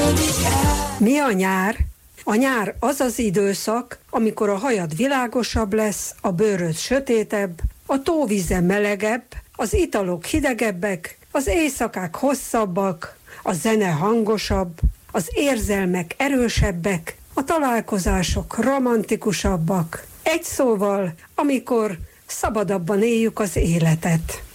Mi a nyár? A nyár az az időszak, amikor a hajad világosabb lesz, a bőröd sötétebb, a tóvíze melegebb, az italok hidegebbek, az éjszakák hosszabbak, a zene hangosabb, az érzelmek erősebbek, a találkozások romantikusabbak. Egy szóval, amikor szabadabban éljük az életet.